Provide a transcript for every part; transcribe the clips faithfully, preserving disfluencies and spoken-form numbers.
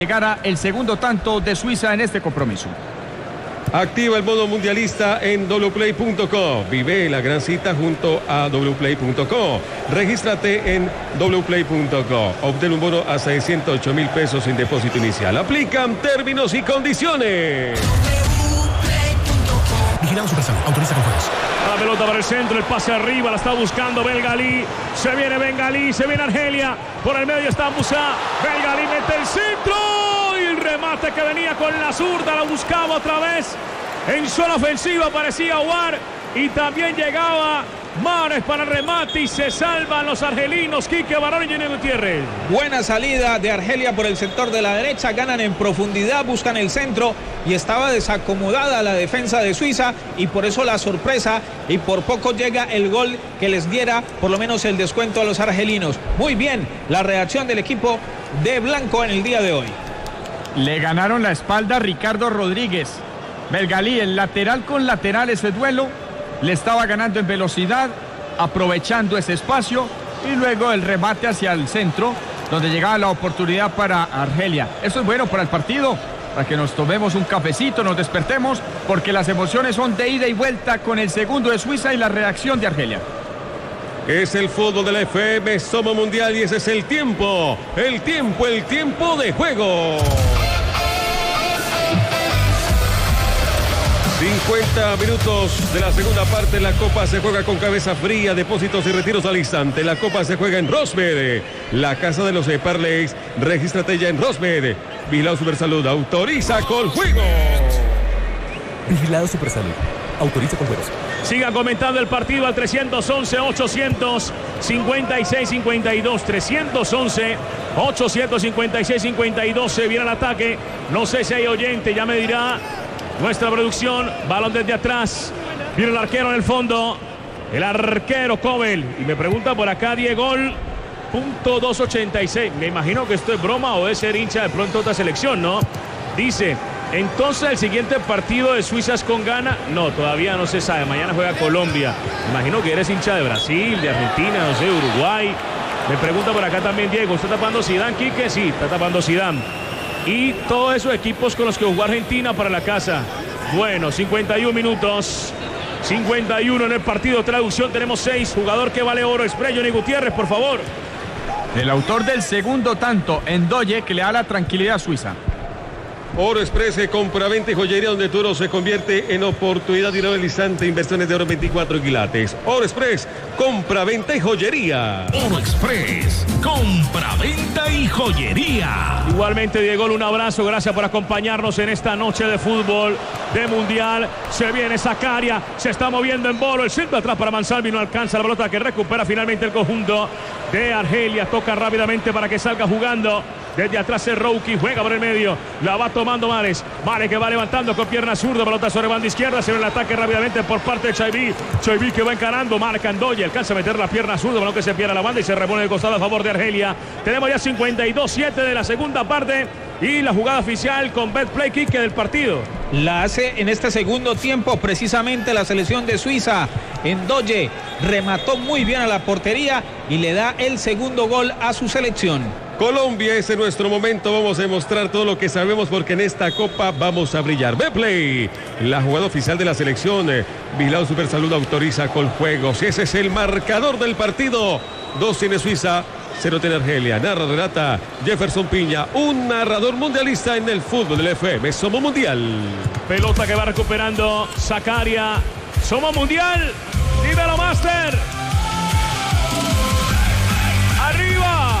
llegara el segundo tanto de Suiza en este compromiso. Activa el modo mundialista en w play punto co. Vive la gran cita junto a w play punto co. Regístrate en w play punto co. Obtén un bono hasta de ciento ocho mil pesos sin depósito inicial. Aplican términos y condiciones. Vigilado Supersalud. Autoriza con juegos. La pelota para el centro, el pase arriba, la está buscando Belgalí. Se viene Bengalí, se viene Argelia. Por el medio está Musá. Belgalí mete el centro. Y el remate que venía con la zurda, la buscaba otra vez. En zona ofensiva aparecía Aouar. Y también llegaba Mahrez para el remate y se salvan los argelinos. Quique Barón y Jenny Gutiérrez. Buena salida de Argelia por el sector de la derecha. Ganan en profundidad, buscan el centro. Y estaba desacomodada la defensa de Suiza. Y por eso la sorpresa. Y por poco llega el gol que les diera por lo menos el descuento a los argelinos. Muy bien la reacción del equipo de Blanco en el día de hoy. Le ganaron la espalda a Ricardo Rodríguez. Belgalí, el lateral con lateral, ese duelo. Le estaba ganando en velocidad, aprovechando ese espacio y luego el remate hacia el centro, donde llegaba la oportunidad para Argelia. Eso es bueno para el partido, para que nos tomemos un cafecito, nos despertemos, porque las emociones son de ida y vuelta con el segundo de Suiza y la reacción de Argelia. Es el fútbol de la F M, somos mundial y ese es el tiempo, el tiempo, el tiempo de juego. cincuenta minutos de la segunda parte. La Copa se juega con cabeza fría, depósitos y retiros al instante. La Copa se juega en Rosmed, la casa de los parlays. Regístrate ya en Rosmed. Vigilado Supersalud, autoriza con juego. Vigilado Supersalud. Autoriza con juegos. Siga comentando el partido al trescientos once, ochocientos cincuenta y seis, cincuenta y dos. trescientos once, ochocientos cincuenta y seis, cincuenta y dos. Se viene el ataque. No sé si hay oyente, ya me dirá nuestra producción. Balón desde atrás. Viene el arquero en el fondo. El arquero Kobel. Y me pregunta por acá Diego. Punto doscientos ochenta y seis. Me imagino que esto es broma o es ser hincha de pronto otra selección, ¿no? Dice, entonces el siguiente partido de Suiza es con Ghana. No, todavía no se sabe. Mañana juega Colombia. Me imagino que eres hincha de Brasil, de Argentina, no sé, Uruguay. Me pregunta por acá también Diego. ¿Está tapando Zidane, Quique? Sí, está tapando Zidane. Y todos esos equipos con los que jugó Argentina para la casa. Bueno, cincuenta y uno minutos. cincuenta y uno en el partido. Traducción, tenemos seis. Jugador que vale oro. Express, Jenny Gutiérrez, por favor. El autor del segundo tanto, Ndoye, que le da la tranquilidad a Suiza. Oro Express, compra-venta y joyería donde tu oro se convierte en oportunidad de al instante. Inversiones de oro veinticuatro quilates. Oro Express, compra-venta y joyería. Oro Express, compra-venta y joyería. Igualmente, Diego, un abrazo. Gracias por acompañarnos en esta noche de fútbol de Mundial. Se viene Zakaria, se está moviendo en bolo. El centro atrás para Mansalvi, no alcanza la pelota que recupera finalmente el conjunto de Argelia. Toca rápidamente para que salga jugando. Desde atrás es Rouki, juega por el medio. La va tomando Mahrez. Mahrez que va levantando con pierna zurda. Pelota sobre banda izquierda. Se ve el ataque rápidamente por parte de Chaibi. Chaibi que va encarando. Marca Ndoye. Alcanza a meter la pierna zurda. Balón que se pierde a la banda y se repone el costado a favor de Argelia. Tenemos ya cincuenta y dos siete de la segunda parte. Y la jugada oficial con Betplay, Quique, del partido. La hace en este segundo tiempo precisamente la selección de Suiza. Ndoye remató muy bien a la portería y le da el segundo gol a su selección. Colombia, ese es nuestro momento. Vamos a demostrar todo lo que sabemos porque en esta Copa vamos a brillar. Betplay, la jugada oficial de la selección. Vigilado Supersalud, autoriza con juegos. Ese es el marcador del partido. Dos tiene Suiza, cero tiene Argelia. Narra, relata Jefferson Piña, un narrador mundialista en el fútbol del F M. Somos mundial. Pelota que va recuperando Zakaria. Somos mundial. Dímelo, Master. Arriba.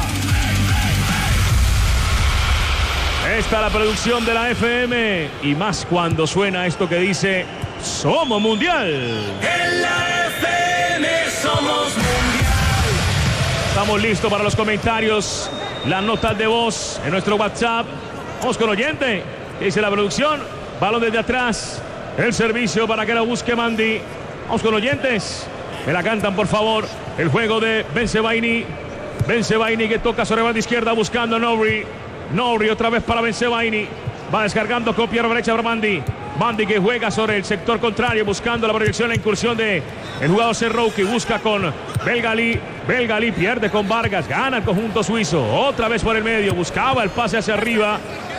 Esta es la producción de la F M. Y más cuando suena esto que dice Somos mundial. En la F M somos mundial. Estamos listos para los comentarios, las notas de voz en nuestro WhatsApp. Vamos con oyente. ¿Qué dice la producción? Balón desde atrás. El servicio para que la busque Mandi. Vamos con oyentes. Me la cantan, por favor. El juego de Bensebaini. Bensebaini que toca sobre banda izquierda buscando a Nouri. Nouri otra vez para Bensebaini. Va descargando con pierna derecha Brahmandi. Bandi que juega sobre el sector contrario, buscando la proyección, la incursión de el jugador Cerrou, que busca con Belgalí. Belgalí pierde con Vargas, gana el conjunto suizo. Otra vez por el medio, buscaba el pase hacia arriba.